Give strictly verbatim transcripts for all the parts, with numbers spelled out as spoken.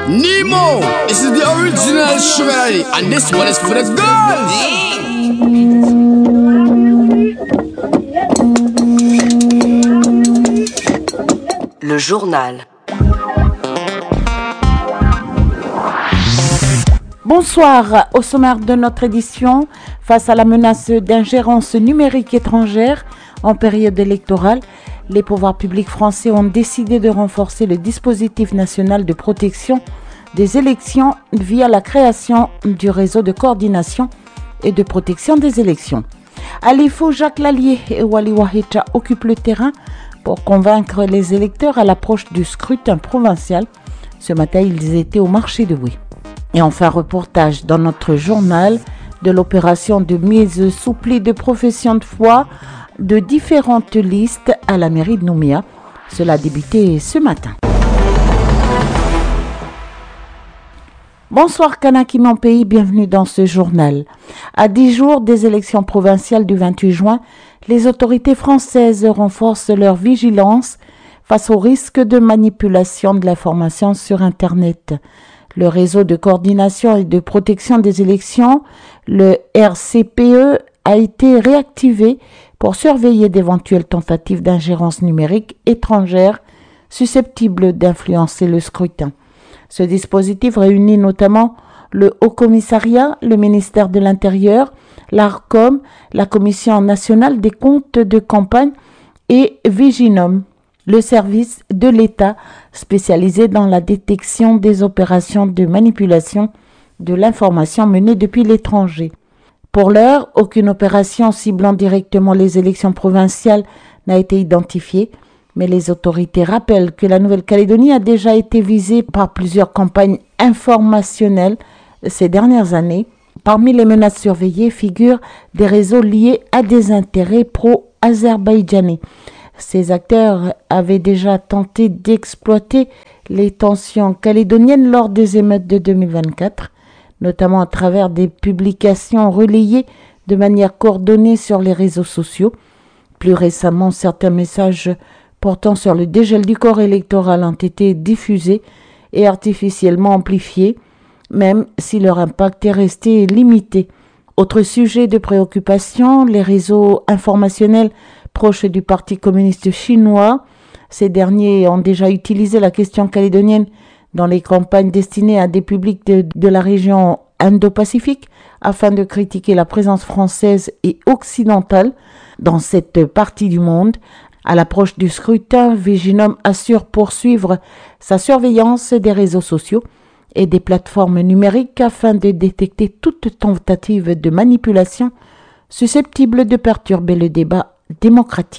Nemo, this is the original Sugar Daddy, and this one is for the girls. Le journal. Bonsoir. Au sommaire de notre édition, face à la menace d'ingérence numérique étrangère en période électorale, les pouvoirs publics français ont décidé de renforcer le dispositif national de protection des élections via la création du réseau de coordination et de protection des élections. Ali Fou, Jacques Lallier et Wali Wahita occupent le terrain pour convaincre les électeurs à l'approche du scrutin provincial. Ce matin, ils étaient au marché de Bouy. Et enfin, reportage dans notre journal de l'opération de mise sous pli de profession de foi de différentes listes à la mairie de Nouméa. Cela a débuté ce matin. Bonsoir Kanaki mon pays, bienvenue dans ce journal. À dix jours des élections provinciales du vingt-huit juin, les autorités françaises renforcent leur vigilance face au risque de manipulation de l'information sur Internet. Le réseau de coordination et de protection des élections, le R C P E, a été réactivé pour surveiller d'éventuelles tentatives d'ingérence numérique étrangère susceptibles d'influencer le scrutin. Ce dispositif réunit notamment le Haut Commissariat, le ministère de l'Intérieur, l'ARCOM, la Commission nationale des comptes de campagne et Viginum, le service de l'État spécialisé dans la détection des opérations de manipulation de l'information menées depuis l'étranger. Pour l'heure, aucune opération ciblant directement les élections provinciales n'a été identifiée, mais les autorités rappellent que la Nouvelle-Calédonie a déjà été visée par plusieurs campagnes informationnelles ces dernières années. Parmi les menaces surveillées figurent des réseaux liés à des intérêts pro-azerbaïdjanais. Ces acteurs avaient déjà tenté d'exploiter les tensions calédoniennes lors des émeutes de deux mille vingt-quatre, notamment à travers des publications relayées de manière coordonnée sur les réseaux sociaux. Plus récemment, certains messages portant sur le dégel du corps électoral ont été diffusés et artificiellement amplifiés, même si leur impact est resté limité. Autre sujet de préoccupation, les réseaux informationnels proches du Parti communiste chinois. Ces derniers ont déjà utilisé la question calédonienne dans les campagnes destinées à des publics de, de la région Indo-Pacifique afin de critiquer la présence française et occidentale dans cette partie du monde. À l'approche du scrutin, Viginum assure poursuivre sa surveillance des réseaux sociaux et des plateformes numériques afin de détecter toute tentative de manipulation susceptible de perturber le débat démocratique.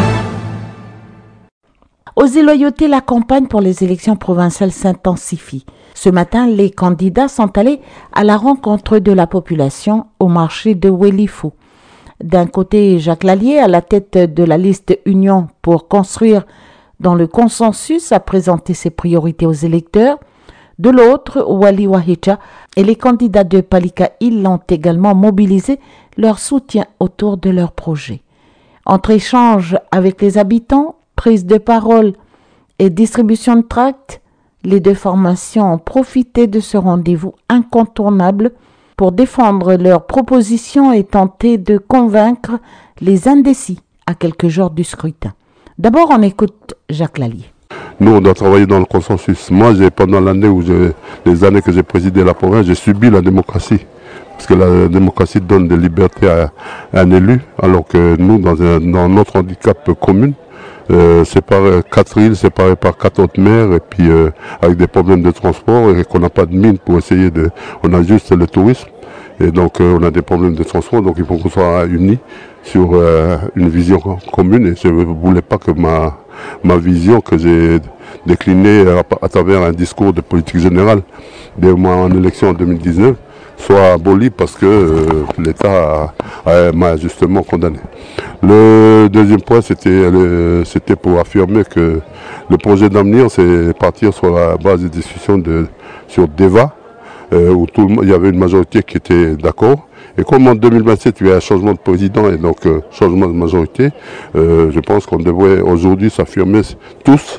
Aux Îles-Loyauté, la campagne pour les élections provinciales s'intensifie. Ce matin, les candidats sont allés à la rencontre de la population au marché de Wélifou. D'un côté, Jacques Lallier, à la tête de la liste Union pour construire dans le consensus, a présenté ses priorités aux électeurs. De l'autre, Wali Wahita et les candidats de Palika Île ont également mobilisé leur soutien autour de leur projet. Entre échanges avec les habitants, prise de parole et distribution de tracts, les deux formations ont profité de ce rendez-vous incontournable pour défendre leurs propositions et tenter de convaincre les indécis à quelques jours du scrutin. D'abord, on écoute Jacques Lallier. Nous, on doit travailler dans le consensus. Moi, j'ai, pendant l'année où j'ai, les années que j'ai présidé la province, j'ai subi la démocratie. Parce que la démocratie donne des libertés à, à un élu, alors que nous, dans, un, dans notre handicap commun, euh, séparé, quatre îles séparées par quatre autres maires, et puis euh, avec des problèmes de transport, et qu'on n'a pas de mine pour essayer de... On a juste le tourisme, et donc euh, on a des problèmes de transport, donc il faut qu'on soit unis sur euh, une vision commune, et je ne voulais pas que ma, ma vision, que j'ai déclinée à, à travers un discours de politique générale, dès moi en élection en deux mille dix-neuf, soit aboli parce que euh, l'État a, a, m'a justement condamné. Le deuxième point, c'était, le, c'était pour affirmer que le projet d'avenir, c'est partir sur la base des discussions de, sur DEVA, euh, où tout le, il y avait une majorité qui était d'accord. Et comme en deux mille vingt-sept, il y a un changement de président et donc euh, changement de majorité, euh, je pense qu'on devrait aujourd'hui s'affirmer tous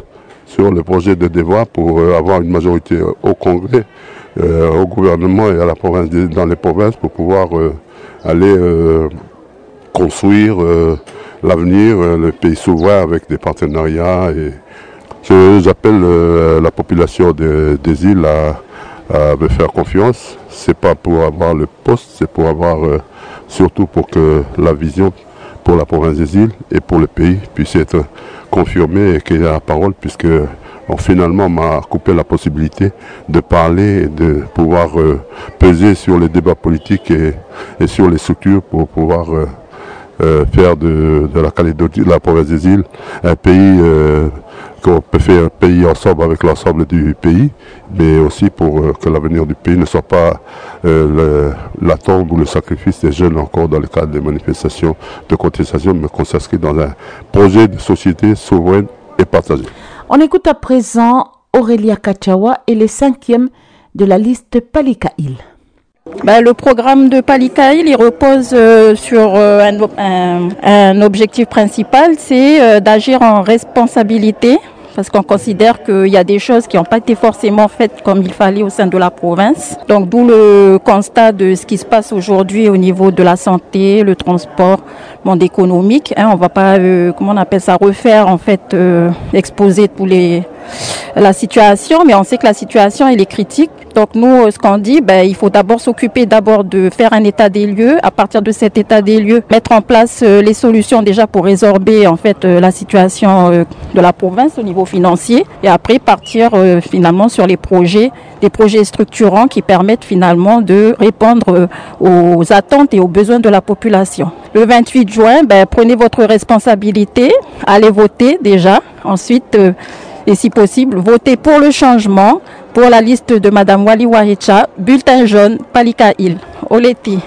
sur le projet de débat pour euh, avoir une majorité au Congrès, euh, au gouvernement et à la province, dans les provinces pour pouvoir euh, aller euh, construire euh, l'avenir, euh, le pays souverain avec des partenariats. Et j'appelle euh, la population de, des îles à, à me faire confiance. C'est pas pour avoir le poste, c'est pour avoir euh, surtout pour que la vision pour la province des îles et pour le pays puisse être confirmée et qu'il y ait la parole, puisque bon, finalement on m'a coupé la possibilité de parler et de pouvoir euh, peser sur les débats politiques et, et sur les structures pour pouvoir euh, euh, faire de, de la Calédonie, de la province des îles, un pays euh, qu'on peut faire un pays ensemble avec l'ensemble du pays, mais aussi pour euh, que l'avenir du pays ne soit pas euh, le, la tombe ou le sacrifice des jeunes encore dans le cadre des manifestations de contestation, mais qu'on s'inscrit dans un projet de société souveraine et partagée. On écoute à présent Aurélia Kachawa et les cinquièmes de la liste Palika-Île. Ben, le programme de Palika-Île, il repose euh, sur euh, un, un, un objectif principal, c'est euh, d'agir en responsabilité, parce qu'on considère qu'il y a des choses qui n'ont pas été forcément faites comme il fallait au sein de la province. Donc d'où le constat de ce qui se passe aujourd'hui au niveau de la santé, le transport, le monde économique. Hein, on ne va pas, euh, comment on appelle ça, refaire en fait, euh, exposer tous les la situation, mais on sait que la situation elle est critique. Donc nous, ce qu'on dit, ben, il faut d'abord s'occuper d'abord de faire un état des lieux. À partir de cet état des lieux, mettre en place euh, les solutions déjà pour résorber en fait euh, la situation euh, de la province au niveau financier, et après partir euh, finalement sur les projets, des projets structurants qui permettent finalement de répondre euh, aux attentes et aux besoins de la population. Le vingt-huit juin, ben, prenez votre responsabilité, allez voter déjà. Ensuite, euh, et si possible, votez pour le changement, pour la liste de Madame Wali Wahecha, bulletin jaune, Palika-Île. Oleti.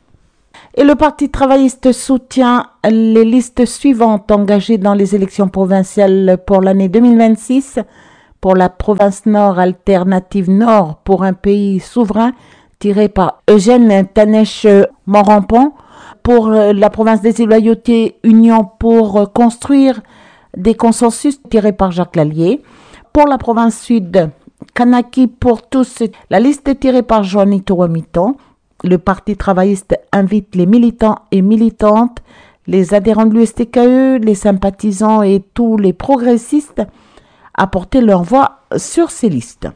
Et le Parti travailliste soutient les listes suivantes engagées dans les élections provinciales pour l'année deux mille vingt-six. Pour la province Nord, Alternative Nord pour un pays souverain, tiré par Eugène Tanesh Morampon. Pour la province des îles Loyauté, Union pour construire des consensus, tiré par Jacques Lallier. Pour la province Sud, Kanaki pour tous, la liste est tirée par Juanito Wamiton. Le Parti travailliste invite les militants et militantes, les adhérents de l'U S T K E, les sympathisants et tous les progressistes à porter leur voix sur ces listes.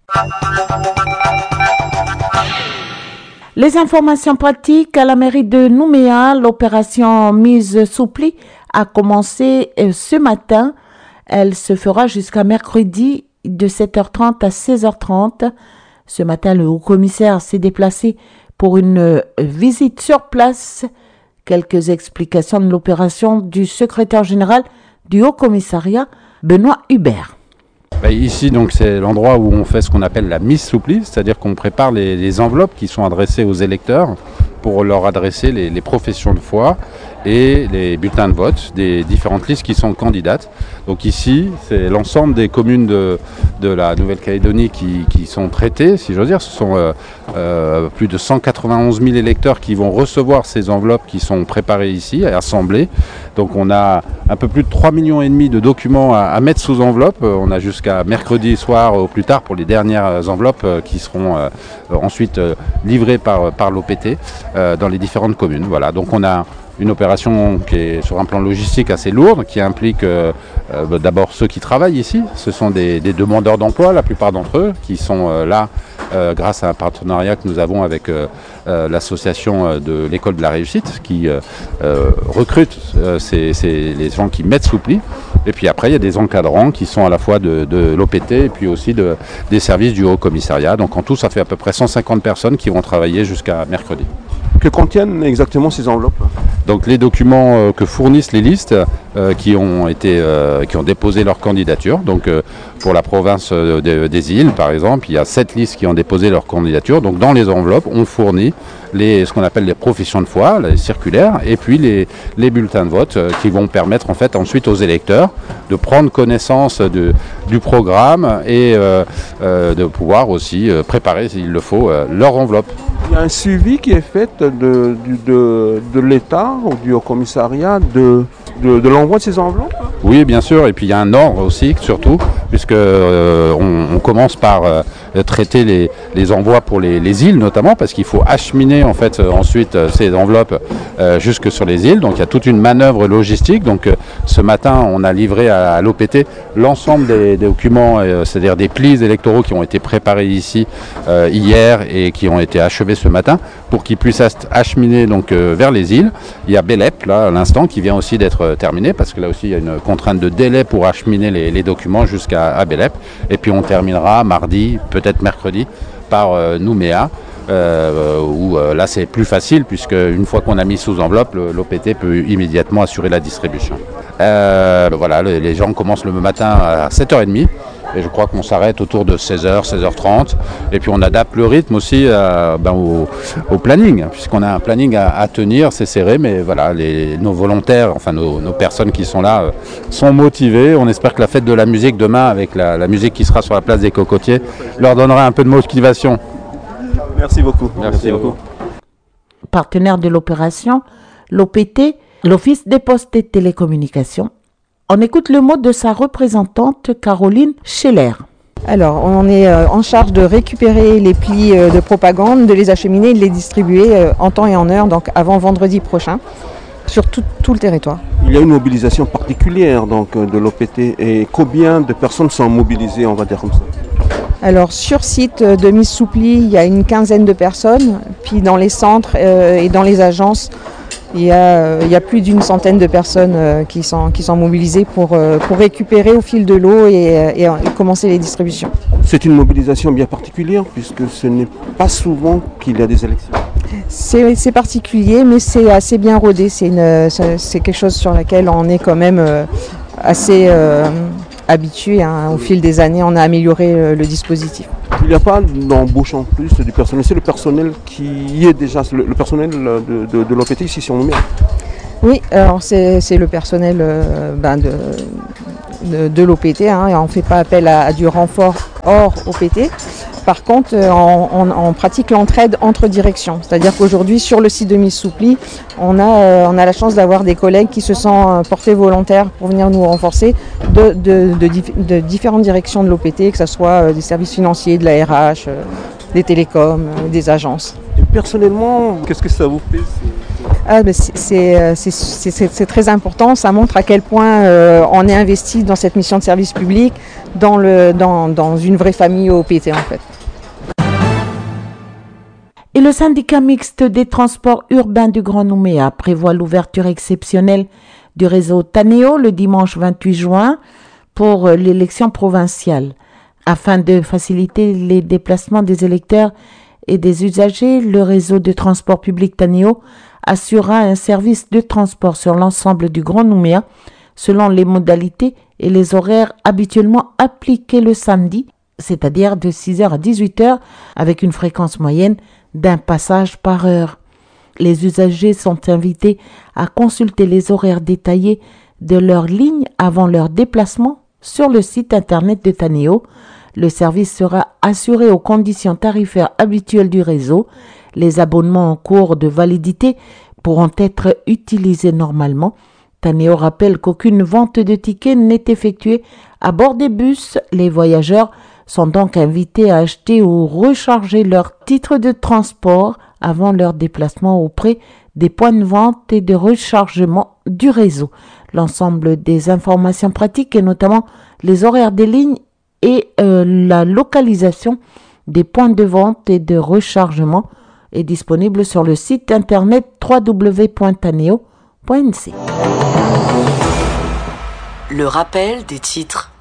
Les informations pratiques à la mairie de Nouméa, l'opération mise sous pli a commencé ce matin. Elle se fera jusqu'à mercredi de sept heures trente à seize heures trente. Ce matin, le haut-commissaire s'est déplacé pour une visite sur place. Quelques explications de l'opération du secrétaire général du haut-commissariat, Benoît Hubert. Bah ici, donc, c'est l'endroit où on fait ce qu'on appelle la mise sous pli, c'est-à-dire qu'on prépare les, les enveloppes qui sont adressées aux électeurs pour leur adresser les, les professions de foi et les bulletins de vote des différentes listes qui sont candidates. Donc ici, c'est l'ensemble des communes de, de la Nouvelle-Calédonie qui, qui sont traitées, si j'ose dire. Ce sont euh, euh, plus de cent quatre-vingt-onze mille électeurs qui vont recevoir ces enveloppes qui sont préparées ici, assemblées. Donc on a un peu plus de trois virgule cinq millions de documents à, à mettre sous enveloppe. On a jusqu'à mercredi soir au plus tard pour les dernières enveloppes qui seront euh, ensuite euh, livrées par, par l'O P T euh, dans les différentes communes. Voilà, donc on a une opération qui est sur un plan logistique assez lourde, qui implique euh, euh, d'abord ceux qui travaillent ici. Ce sont des, des demandeurs d'emploi, la plupart d'entre eux, qui sont euh, là euh, grâce à un partenariat que nous avons avec euh, euh, l'association de l'école de la réussite, qui euh, euh, recrute euh, ces, ces, les gens qui mettent sous pli. Et puis après, il y a des encadrants qui sont à la fois de, de l'O P T et puis aussi de, des services du Haut-Commissariat. Donc en tout, ça fait à peu près cent cinquante personnes qui vont travailler jusqu'à mercredi. Que contiennent exactement ces enveloppes ? Donc les documents euh, que fournissent les listes euh, qui ont été, euh, qui ont déposé leur candidature. Donc euh, pour la province euh, de, des îles, par exemple, il y a sept listes qui ont déposé leur candidature. Donc dans les enveloppes, on fournit les, ce qu'on appelle les professions de foi, les circulaires, et puis les, les bulletins de vote euh, qui vont permettre en fait ensuite aux électeurs de prendre connaissance de, du programme et euh, euh, de pouvoir aussi euh, préparer, s'il le faut, euh, leur enveloppe. Il y a un suivi qui est fait de, de, de, de l'État ou du Haut-Commissariat de, de, de l'envoi de ces enveloppes ? Oui, bien sûr. Et puis il y a un ordre aussi, surtout, puisque euh, on, on commence par euh, traiter les, les envois pour les, les îles notamment, parce qu'il faut acheminer en fait euh, ensuite euh, ces enveloppes euh, jusque sur les îles. Donc il y a toute une manœuvre logistique. Donc euh, ce matin, on a livré à, à l'O P T l'ensemble des, des documents, euh, c'est-à-dire des plis électoraux qui ont été préparés ici euh, hier et qui ont été achevés ce matin, pour qu'ils puissent acheminer donc euh, vers les îles. Il y a Bélep là à l'instant qui vient aussi d'être euh, terminé, parce que là aussi il y a une contrainte de délai pour acheminer les, les documents jusqu'à à Bélep. Et puis on terminera mardi, peut-être mercredi, par euh, Nouméa, euh, où euh, là c'est plus facile, puisque une fois qu'on a mis sous enveloppe, l'O P T peut immédiatement assurer la distribution. Euh, voilà, le, les gens commencent le matin à sept heures trente. Et je crois qu'on s'arrête autour de seize heures, seize heures trente. Et puis on adapte le rythme aussi euh, ben au, au planning, puisqu'on a un planning à, à tenir, c'est serré, mais voilà, les, nos volontaires, enfin nos, nos personnes qui sont là, euh, sont motivées. On espère que la fête de la musique demain, avec la, la musique qui sera sur la place des Cocotiers, leur donnera un peu de motivation. Merci beaucoup. Merci, Merci beaucoup. Partenaire de l'opération, l'O P T, l'Office des postes et télécommunications. On écoute le mot de sa représentante Caroline Scheller. Alors, on est en charge de récupérer les plis de propagande, de les acheminer et de les distribuer en temps et en heure, donc avant vendredi prochain, sur tout, tout le territoire. Il y a une mobilisation particulière donc, de l'O P T. Et combien de personnes sont mobilisées, on va dire comme ça? Alors, sur site de Miss Soupli, il y a une quinzaine de personnes. Puis dans les centres euh, et dans les agences, Il y, a, il y a plus d'une centaine de personnes euh, qui, sont, qui sont mobilisées pour, euh, pour récupérer au fil de l'eau et, et, et commencer les distributions. C'est une mobilisation bien particulière, puisque ce n'est pas souvent qu'il y a des élections. C'est, c'est particulier, mais c'est assez bien rodé. C'est, une, c'est, c'est quelque chose sur laquelle on est quand même euh, assez euh, habitué. Hein. Au fil des années, on a amélioré euh, le dispositif. Il n'y a pas d'embauche en plus du personnel, c'est le personnel qui y est déjà, le, le personnel de, de, de l'O P T ici sur Nouméa. Oui, alors c'est, c'est le personnel euh, ben de, de, de l'O P T, hein, et on ne fait pas appel à, à du renfort hors O P T. Par contre, on, on, on pratique l'entraide entre directions, c'est-à-dire qu'aujourd'hui sur le site de Miss Soupli, on a, euh, on a la chance d'avoir des collègues qui se sont portés volontaires pour venir nous renforcer de, de, de, de différentes directions de l'O P T, que ce soit des services financiers, de la R H, euh, des télécoms, euh, des agences. Et personnellement, qu'est-ce que ça vous fait? Ah, ben c'est, c'est, c'est, c'est, c'est très important, ça montre à quel point euh, on est investi dans cette mission de service public, dans, le, dans, dans une vraie famille O P T en fait. Et le syndicat mixte des transports urbains du Grand Nouméa prévoit l'ouverture exceptionnelle du réseau Taneo le dimanche vingt-huit juin pour l'élection provinciale. Afin de faciliter les déplacements des électeurs et des usagers, le réseau de transport public Taneo assurera un service de transport sur l'ensemble du Grand Nouméa selon les modalités et les horaires habituellement appliqués le samedi, c'est-à-dire de six heures à dix-huit heures avec une fréquence moyenne d'un passage par heure. Les usagers sont invités à consulter les horaires détaillés de leur ligne avant leur déplacement sur le site internet de Taneo. Le service sera assuré aux conditions tarifaires habituelles du réseau. Les abonnements en cours de validité pourront être utilisés normalement. Taneo rappelle qu'aucune vente de tickets n'est effectuée à bord des bus. Les voyageurs sont donc invités à acheter ou recharger leur titre de transport avant leur déplacement auprès des points de vente et de rechargement du réseau. L'ensemble des informations pratiques et notamment les horaires des lignes et euh, la localisation des points de vente et de rechargement est disponible sur le site internet w w w point taneo point n c. Le rappel des titres.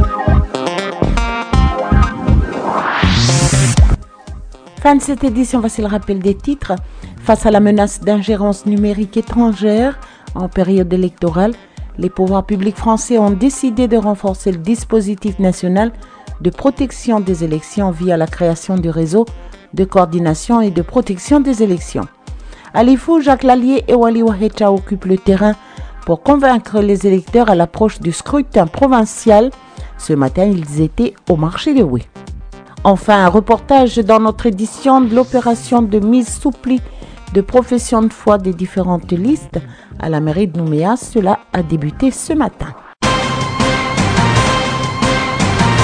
Fin de cette édition, voici le rappel des titres. Face à la menace d'ingérence numérique étrangère en période électorale, les pouvoirs publics français ont décidé de renforcer le dispositif national de protection des élections via la création du réseau de coordination et de protection des élections. À l'Ifou, Jacques Lallier et Wali Wahecha occupent le terrain pour convaincre les électeurs à l'approche du scrutin provincial. Ce matin, ils étaient au marché de Oué. Enfin, un reportage dans notre édition de l'opération de mise sous pli de profession de foi des différentes listes à la mairie de Nouméa. Cela a débuté ce matin.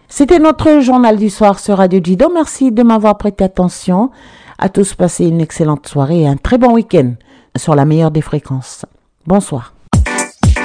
C'était notre journal du soir sur Radio Jido. Merci de m'avoir prêté attention. À tous, passez une excellente soirée et un très bon week-end sur la meilleure des fréquences. Bonsoir.